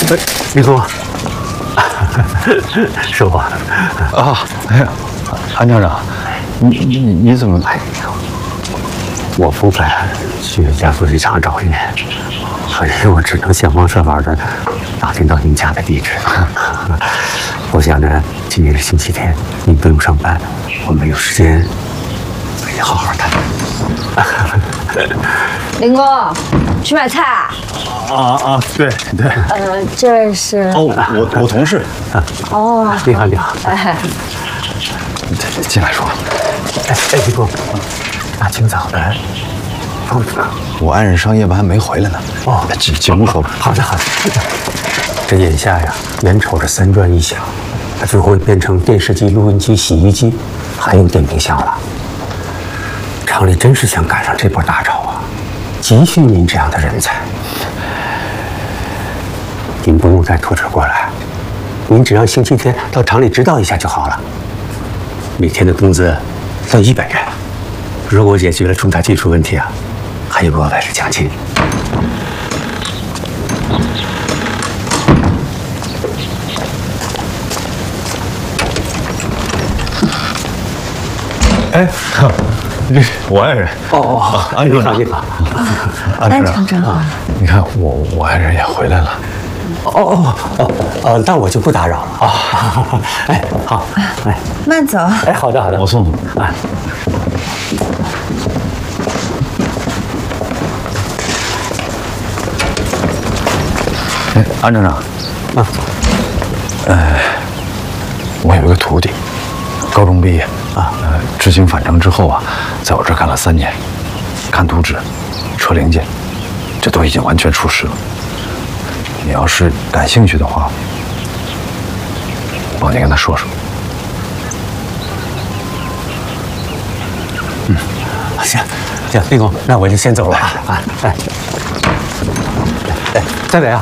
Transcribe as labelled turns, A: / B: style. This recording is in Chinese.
A: 李总，师傅啊，
B: 哎呀，安厂长，你怎么？哎呀，
A: 我不敢去加速机厂找您，所以我只能想方设法的打听到您家的地址。我想呢，今天是星期天，您不用上班，我们有时间可以好好谈。
C: 林工，去买菜啊？
B: 对。
C: 这是
B: 我同事。
C: 哦，
A: 你好，你好。
C: 哎，
B: 进来说。
A: 李工，大清早的，
B: 我爱人上夜班还没回来呢。进屋说吧。
A: 好的。这眼下呀，眼瞅着3转1响，它就会变成电视机、录音机、洗衣机，还有电冰箱了。厂里真是想赶上这波大潮啊，急需您这样的人才。您不用再拖车过来，您只要星期天到厂里指导一下就好了。每天的工资算100元，如果解决了重大技术问题啊，还有额外的奖金。
B: 哎，我爱人。安厂长，
A: 你好。
C: 安厂长，
B: 你看我爱人也回来了。
A: 那我就不打扰了啊。哎，好，哎，
C: 慢走。
A: 哎，好的。
B: 我送你。
A: 哎，
B: 安厂长，我有一个徒弟，高中毕业知青返城之后啊，在我这儿干了3年，看图纸、车零件，这都已经完全出师了。你要是感兴趣的话，帮你跟他说说。
A: 行，李工，那我就先走了啊。哎，在伟啊，